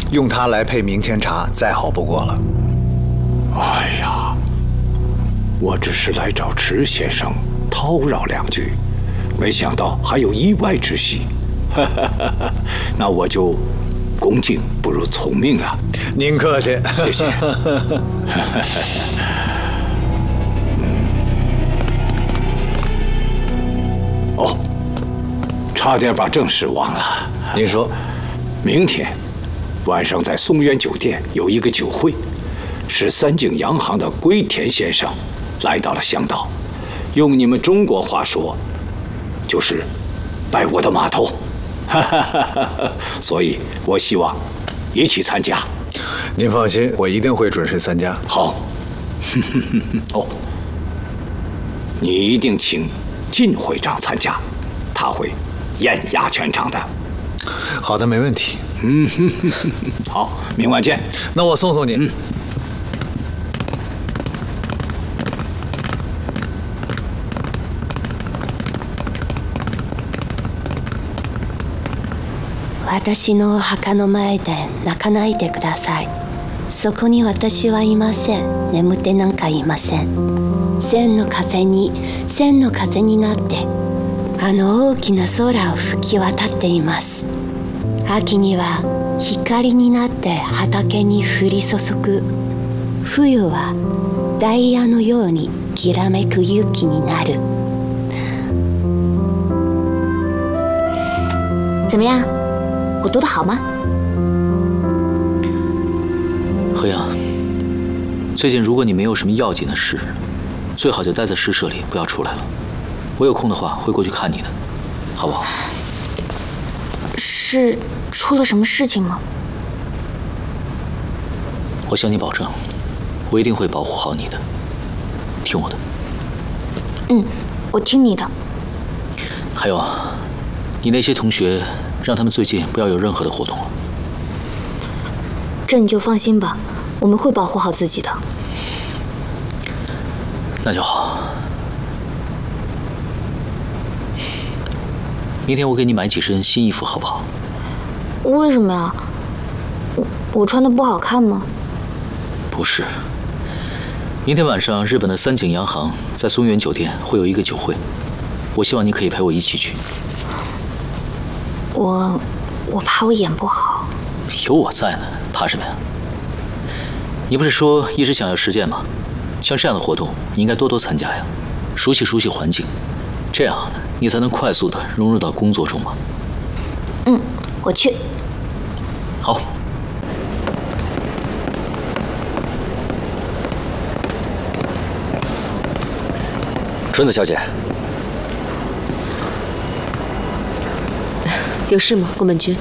用它来配明前茶，再好不过了。 哎呀，我只是来找池先生叨扰两句，没想到还有意外之喜。那我就恭敬不如从命了。 您客气， 谢谢。哦，差点把正事忘了。 您说， 明天晚上在松原酒店有一个酒会，是三井洋行的龟田先生来到了香岛，用你们中国话说，就是拜我的码头。所以我希望一起参加。 您放心，我一定会准时参加。 好。哦，你一定请靳会长参加，他会艳压全场的。 好的，没问题。 好，明晚见。 那我送送您。 私のお墓の前で泣かないでください。そこに私はいません。眠ってなんかいません。千の風になってあの大きな空を吹き渡っています。秋には光になって畑に降り注ぐ。冬はダイヤのようにきらめく雪になる。怎么样？我读得好吗？ 何阳，最近如果你没有什么要紧的事，最好就待在诗社里，不要出来了。我有空的话会过去看你的，好不好？ 是出了什么事情吗？ 我向你保证，我一定会保护好你的，听我的。 我听你的。 还有啊，你那些同学，让他们最近不要有任何的活动了。 这你就放心吧，我们会保护好自己的。 那就好。明天我给你买几身新衣服，好不好？ 为什么呀？我穿的不好看吗？ 不是。明天晚上日本的三井洋行在松原酒店会有一个酒会，我希望你可以陪我一起去。 我怕我演不好。 有我在呢，怕什么呀？你不是说一直想要实践吗？像这样的活动，你应该多多参加呀，熟悉熟悉环境，这样你才能快速地融入到工作中嘛。 我去。 好。 春子小姐， 有事吗，宫本君？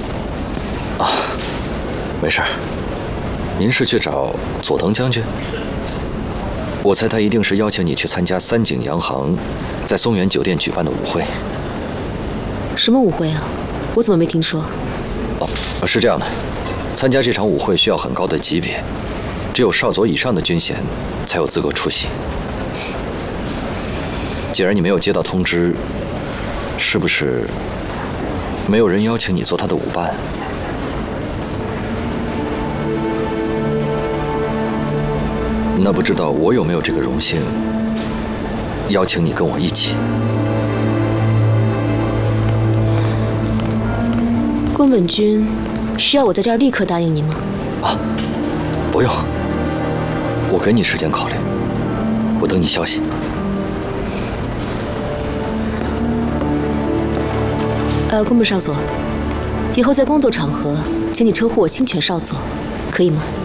没事儿。您是去找佐藤将军？我猜他一定是邀请你去参加三井洋行在松原酒店举办的舞会。 什么舞会啊？我怎么没听说？ 是这样的，参加这场舞会需要很高的级别，只有少佐以上的军衔才有资格出席。既然你没有接到通知，是不是没有人邀请你做他的舞伴？那不知道我有没有这个荣幸，邀请你跟我一起？ 宫本君，需要我在这儿立刻答应你吗？ 不用，我给你时间考虑，我等你消息。 宫本少佐，以后在工作场合，请你称呼我清泉少佐，可以吗？